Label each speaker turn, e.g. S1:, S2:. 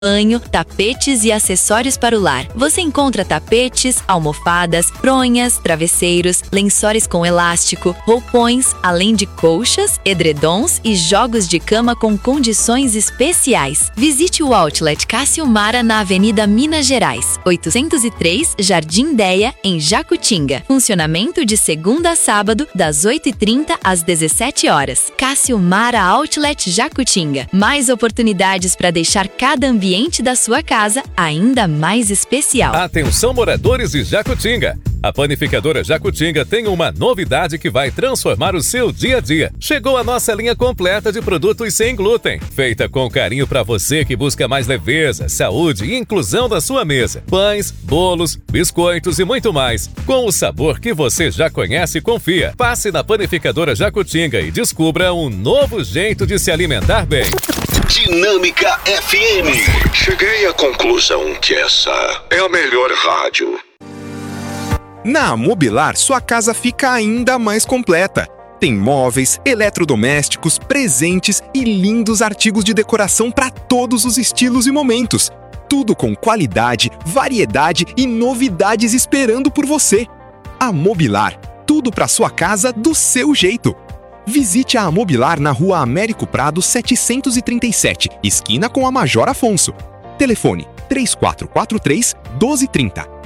S1: banho, tapetes e acessórios para o lar. Você encontra tapetes, almofadas, fronhas, travesseiros, lençóis com elástico, roupões, além de colchas, edredons e jogos de cama com condições especiais. Visite o Outlet Cássio Mara na Avenida Minas Gerais, 803, Jardim Déia, em Jacutinga. Funcionamento de segunda a sábado, das 8h30 às 17 horas. Cássio Mara Outlet Jacutinga. Mais oportunidades para deixar cada ambiente da sua casa ainda mais especial.
S2: Atenção, moradores de Jacutinga! A Panificadora Jacutinga tem uma novidade que vai transformar o seu dia a dia. Chegou a nossa linha completa de produtos sem glúten, feita com carinho para você que busca mais leveza, saúde e inclusão da sua mesa. Pães, bolos, biscoitos e muito mais, com o sabor que você já conhece e confia. Passe na Panificadora Jacutinga e descubra um novo jeito de se alimentar bem.
S3: Dinâmica FM. Cheguei à conclusão que essa é a melhor rádio.
S4: Na Amobilar, sua casa fica ainda mais completa. Tem móveis, eletrodomésticos, presentes e lindos artigos de decoração para todos os estilos e momentos. Tudo com qualidade, variedade e novidades esperando por você. Amobilar, tudo para sua casa do seu jeito. Visite a Amobilar na Rua Américo Prado 737, esquina com a Major Afonso. Telefone 3443 1230.